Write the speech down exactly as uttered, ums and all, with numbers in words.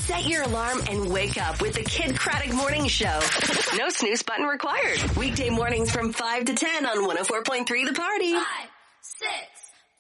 Set your alarm and wake up with the Kid Craddock Morning Show. No snooze button required. Weekday mornings from five to ten on one oh four point three The Party. Five, six.